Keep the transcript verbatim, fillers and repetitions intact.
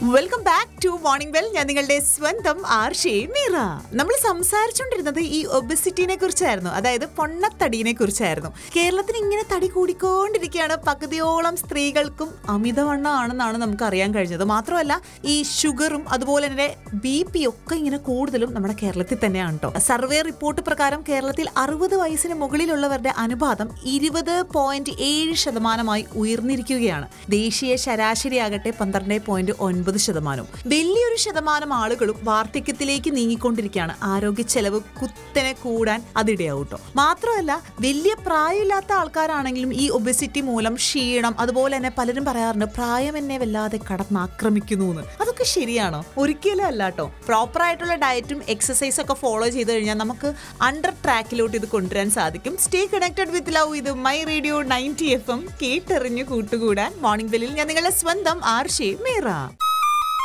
Welcome back to morning well. ഞാൻ നിങ്ങളുടെ സ്വന്തം ആർഷേ മീറ. നമ്മൾ സംസാരിച്ചുകൊണ്ടിരുന്നത് ഈ ഒബസിറ്റിനെ കുറിച്ചായിരുന്നു, അതായത് പൊണ്ണത്തടിയെ കുറിച്ചായിരുന്നു. കേരളത്തിൽ ഇങ്ങനെ തടി കൂടിക്കൊണ്ടിരിക്കുകയാണ്. പകുതിയോളം സ്ത്രീകൾക്കും അമിതവണ്ണമാണെന്നാണ് നമുക്ക് അറിയാൻ കഴിഞ്ഞത്. മാത്രമല്ല ഈ ഷുഗറും അതുപോലെ തന്നെ ബി പി ഒക്കെ ഇങ്ങനെ കൂടുതലും നമ്മുടെ കേരളത്തിൽ തന്നെയാണ് കേട്ടോ. സർവേ റിപ്പോർട്ട് പ്രകാരം കേരളത്തിൽ അറുപത് വയസ്സിന് മുകളിലുള്ളവരുടെ അനുപാതം ഇരുപത് പോയിന്റ് ഏഴ് ശതമാനമായി ഉയർന്നിരിക്കുകയാണ്. ദേശീയ ശരാശരി ആകട്ടെ പന്ത്രണ്ട് പോയിന്റ് ഒൻപത് ശതമാനവും. വലിയൊരു ശതമാനം ആളുകളും വാർദ്ധക്യത്തിലേക്ക് നീങ്ങിക്കൊണ്ടിരിക്കുകയാണ്. ആരോഗ്യ ചെലവ് കുത്തനെ കൂടാൻ അതിടയാവും കേട്ടോ. മാത്രമല്ല വലിയ പ്രായമില്ലാത്ത ആൾക്കാരാണെങ്കിലും ഈ ഒബസിറ്റി മൂലം ക്ഷീണം, അതുപോലെ തന്നെ പലരും പറയാറുണ്ട് പ്രായം എന്നെ വല്ലാതെ കടന്നാക്രമിക്കുന്നു എന്ന്. അതൊക്കെ ശരിയാണോ? ഒരിക്കലും അല്ല കേട്ടോ. പ്രോപ്പർ ആയിട്ടുള്ള ഡയറ്റും എക്സസൈസും ഒക്കെ ഫോളോ ചെയ്ത് കഴിഞ്ഞാൽ നമുക്ക് അണ്ടർ ട്രാക്കിലോട്ട് ഇത് കൊണ്ടുവരാൻ സാധിക്കും. Stay connected with love. ഇത് my radio ninety F M, കേട്ടെറിഞ്ഞു കൂട്ടുകൂടാൻ മോർണിംഗ് ബെല്ലിൽ ഞാൻ നിങ്ങളുടെ സ്വന്തം ആർഷേ മീറ.